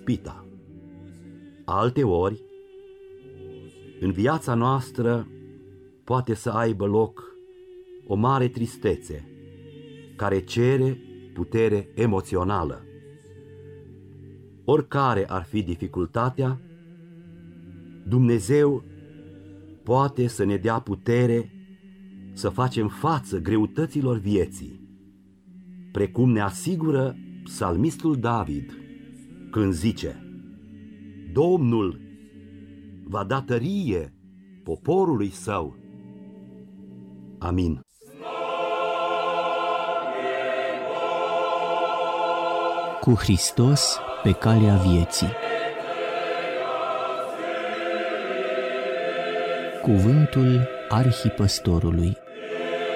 ispita. Alteori, în viața noastră poate să aibă loc o mare tristețe care cere putere emoțională. Oricare ar fi dificultatea, Dumnezeu poate să ne dea putere să facem față greutăților vieții, precum ne asigură psalmistul David când zice: Domnul va da tărie poporului său. Amin. Cu Hristos pe calea vieții. Cuvântul Arhipăstorului.